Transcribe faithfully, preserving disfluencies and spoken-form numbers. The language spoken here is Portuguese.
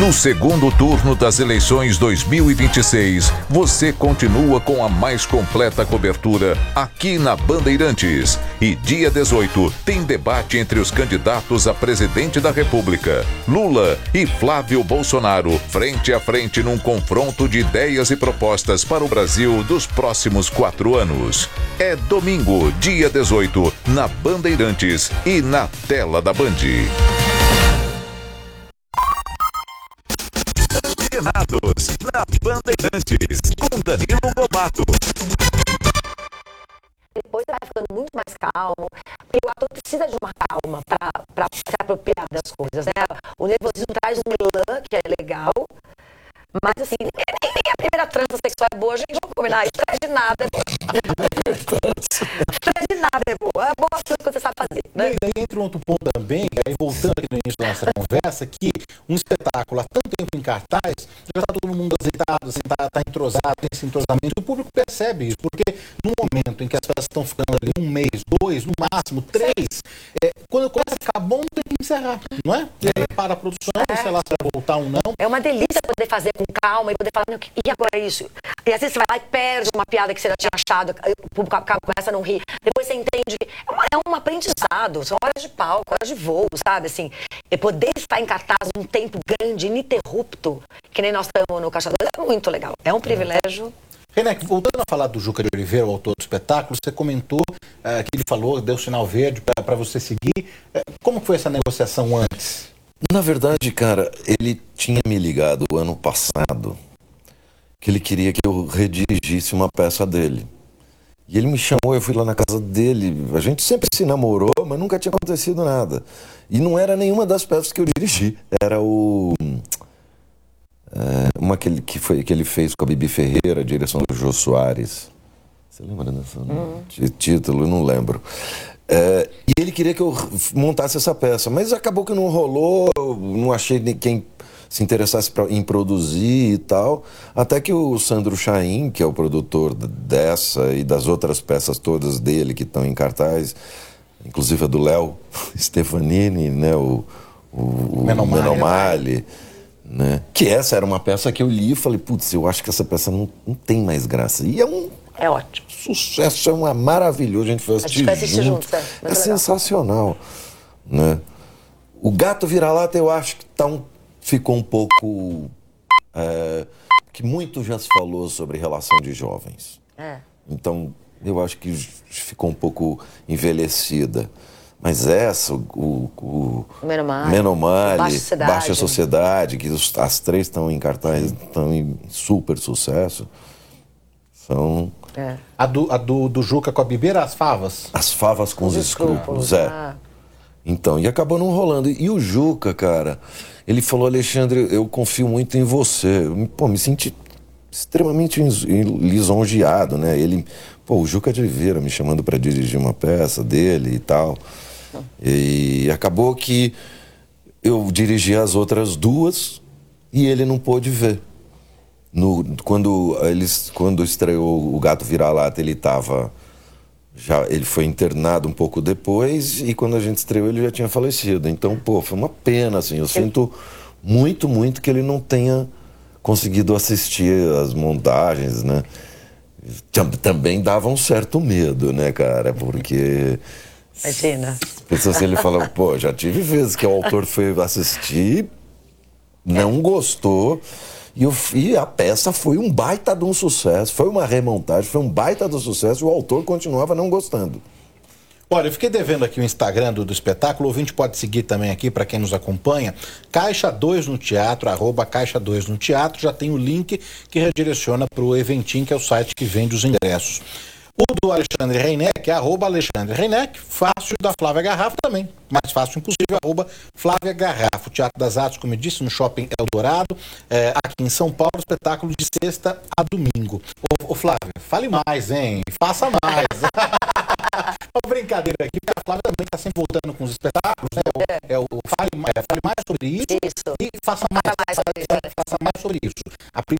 No segundo turno das eleições dois mil e vinte e seis, você continua com a mais completa cobertura aqui na Bandeirantes. E dia dezoito tem debate entre os candidatos a presidente da República, Lula e Flávio Bolsonaro, frente a frente num confronto de ideias e propostas para o Brasil dos próximos quatro anos. É domingo, dia dezoito, na Bandeirantes e na tela da Band. Antenados na Bandeirantes, com Danilo Lobato. Depois você vai ficando muito mais calmo, porque o ator precisa de uma calma para se apropriar das coisas, né? O nervosismo traz um elan, que é legal, mas assim, nem, nem a primeira transa sexual é boa, gente, vamos combinar, isso traz de nada é boa. Traz de nada é boa, é boa as coisas que você sabe fazer, né? E daí entra um outro ponto também, aí voltando aqui no início da nossa conversa, que um espetáculo há tanto tempo em cartaz, já está todo mundo azeitado, assim, tá, tá entrosado, tem esse entrosamento, e o público percebe isso, porque no momento em que as peças estão ficando ali um mês, dois, no máximo, três, é, quando começa a ficar bom, tem que encerrar, não é? E aí para a produção, é. sei lá se vai voltar ou não. É uma delícia poder fazer com calma e poder falar, e agora isso? E às vezes você vai lá e perde uma piada que você já tinha achado, o público começa a não rir, depois você entende que é, uma, é um aprendizado, são horas de palco, horas de voo, sabe, assim, e poder estar em cartaz um tempo grande, ininterrupto, que nem nós estamos no Caixa dois, é muito legal, é um privilégio. Renek, voltando a falar do Juca de Oliveira, o autor do espetáculo, você comentou uh, que ele falou, deu sinal verde para você seguir. Uh, como foi essa negociação antes? Na verdade, cara, ele tinha me ligado o ano passado que ele queria que eu redirigisse uma peça dele. E ele me chamou, eu fui lá na casa dele. A gente sempre se namorou, mas nunca tinha acontecido nada. E não era nenhuma das peças que eu dirigi. Era o... É, uma que ele, que, foi, que ele fez com a Bibi Ferreira, a direção do Jô Soares. Você lembra dessa uhum. título? Eu não lembro. É, e ele queria que eu montasse essa peça, mas acabou que não rolou, não achei quem se interessasse pra, em produzir e tal, até que o Sandro Chaim, que é o produtor dessa e das outras peças todas dele que estão em cartaz, inclusive a do Léo Stefanini, né, o, o, o Menomale, né, que essa era uma peça que eu li e falei, putz, eu acho que essa peça não, não tem mais graça. E é um É ótimo. Sucesso, é uma maravilhoso. A gente foi assistir, a gente foi assistir junto. junto é é legal. Sensacional. Né? O Gato Vira-Lata, eu acho que tá um, ficou um pouco... É, que muito já se falou sobre relação de jovens. É. Então, eu acho que ficou um pouco envelhecida. Mas essa, o, o, o Menomale, Menomale Baixa Sociedade, Baixa Sociedade que os, as três estão em cartaz, estão em super sucesso. São... É. A, do, a do, do Juca com a Bibi era As Favas? As Favas com os, os Escrúpulos, é. Ah. Então, e acabou não rolando. E o Juca, cara, ele falou, Alexandre, eu confio muito em você. Eu, pô, me senti extremamente lisonjeado, né? Ele, pô, o Juca de Oliveira me chamando para dirigir uma peça dele e tal. E acabou que eu dirigi as outras duas e ele não pôde ver. No, quando, eles, quando estreou o Gato Vira-Lata, ele estava... Já, ele foi internado um pouco depois e quando a gente estreou ele já tinha falecido. Então, pô, foi uma pena, assim. Eu sinto muito, muito que ele não tenha conseguido assistir as montagens, né? Também dava um certo medo, né, cara? Porque... Imagina. Se ele fala, pô, já tive vezes que o autor foi assistir, não gostou... E, eu, e a peça foi um baita de um sucesso, foi uma remontagem, foi um baita do sucesso e o autor continuava não gostando. Olha, eu fiquei devendo aqui o Instagram do, do espetáculo, o ouvinte pode seguir também aqui para quem nos acompanha, Caixa dois no Teatro, arroba Caixa dois no Teatro, já tem o link que redireciona para o Eventim, que é o site que vende os ingressos. O do Alexandre Reineck é arroba Alexandre Reineck, fácil da Flávia Garrafo também, mais fácil impossível, arroba Flávia Garrafo. Teatro das Artes, como eu disse, no Shopping Eldorado, é, aqui em São Paulo, espetáculo de sexta a domingo. Ô, ô Flávia, fale mais, hein? Faça mais. Uma brincadeira aqui, porque a Flávia também está sempre voltando com os espetáculos, né? É, é o fale, é, fale mais sobre isso, isso. E faça mais, faça mais, faça mais sobre isso. A primeira